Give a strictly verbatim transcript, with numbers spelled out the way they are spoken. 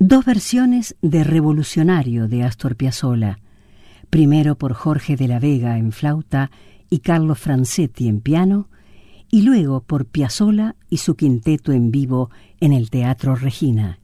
Dos versiones de Revolucionario de Astor Piazzolla, primero por Jorge de la Vega en flauta y Carlo Franzetti en piano, y luego por Piazzolla y su quinteto en vivo en el Teatro Regina.